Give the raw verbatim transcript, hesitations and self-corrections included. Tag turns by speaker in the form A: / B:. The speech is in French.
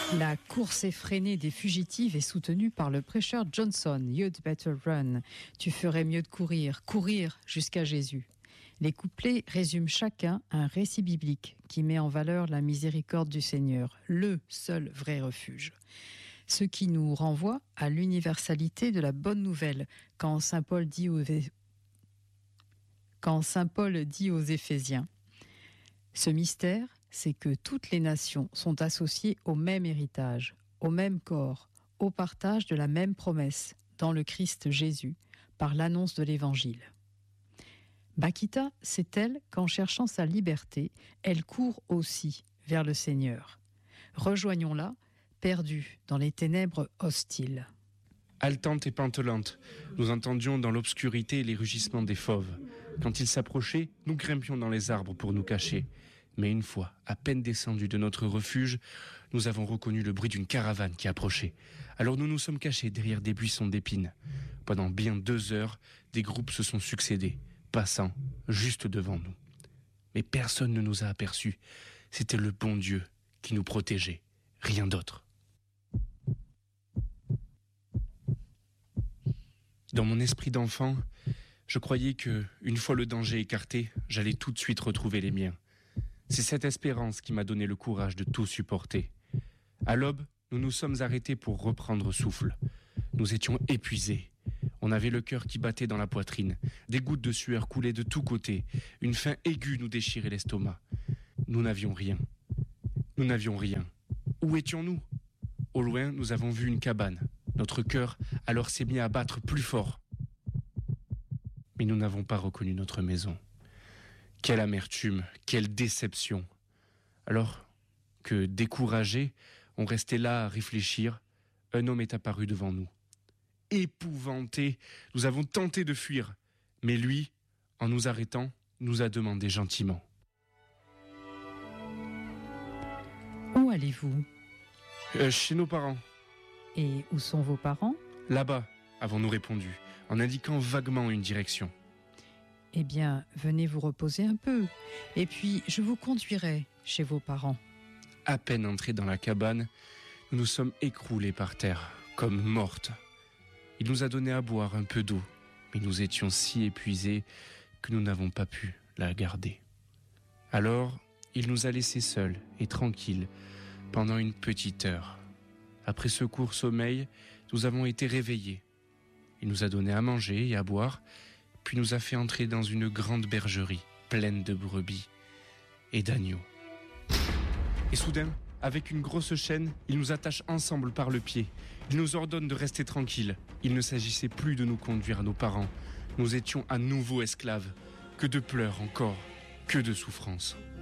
A: La course effrénée des fugitives est soutenue par le prêcheur Johnson. You'd better run. Tu ferais mieux de courir, courir jusqu'à Jésus. Les couplets résument chacun un récit biblique qui met en valeur la miséricorde du Seigneur, le seul vrai refuge. Ce qui nous renvoie à l'universalité de la bonne nouvelle quand Saint Paul dit aux, quand Saint Paul dit aux Éphésiens. Ce mystère, c'est que toutes les nations sont associées au même héritage, au même corps, au partage de la même promesse dans le Christ Jésus, par l'annonce de l'Évangile. Bakita, c'est elle qu'en cherchant sa liberté, elle court aussi vers le Seigneur. Rejoignons-la, perdue dans les ténèbres hostiles.
B: Haletante et pantelante, nous entendions dans l'obscurité les rugissements des fauves. Quand ils s'approchaient, nous grimpions dans les arbres pour nous cacher. Mais une fois, à peine descendus de notre refuge, nous avons reconnu le bruit d'une caravane qui approchait. Alors nous nous sommes cachés derrière des buissons d'épines. Pendant bien deux heures, des groupes se sont succédés, passant juste devant nous. Mais personne ne nous a aperçus. C'était le bon Dieu qui nous protégeait, rien d'autre. Dans mon esprit d'enfant, je croyais que, une fois le danger écarté, j'allais tout de suite retrouver les miens. C'est cette espérance qui m'a donné le courage de tout supporter. À l'aube, nous nous sommes arrêtés pour reprendre souffle. Nous étions épuisés. On avait le cœur qui battait dans la poitrine. Des gouttes de sueur coulaient de tous côtés. Une faim aiguë nous déchirait l'estomac. Nous n'avions rien. Nous n'avions rien. Où étions-nous ? Au loin, nous avons vu une cabane. Notre cœur alors s'est mis à battre plus fort. Mais nous n'avons pas reconnu notre maison. Quelle amertume, quelle déception. Alors que, découragés, on restait là à réfléchir, un homme est apparu devant nous. Épouvantés, nous avons tenté de fuir, mais lui, en nous arrêtant, nous a demandé gentiment.
A: Où allez-vous ?
B: Euh, chez nos parents.
A: Et où sont vos parents ?
B: Là-bas, avons-nous répondu, en indiquant vaguement une direction.
A: Eh bien, venez vous reposer un peu, et puis je vous conduirai chez vos parents.
B: À peine entrés dans la cabane, nous nous sommes écroulés par terre, comme mortes. Il nous a donné à boire un peu d'eau, mais nous étions si épuisés que nous n'avons pas pu la garder. Alors, il nous a laissés seuls et tranquilles pendant une petite heure. Après ce court sommeil, nous avons été réveillés. Il nous a donné à manger et à boire, puis nous a fait entrer dans une grande bergerie pleine de brebis et d'agneaux. Et soudain, avec une grosse chaîne, il nous attache ensemble par le pied. Il nous ordonne de rester tranquilles. Il ne s'agissait plus de nous conduire à nos parents. Nous étions à nouveau esclaves. Que de pleurs encore, que de souffrances.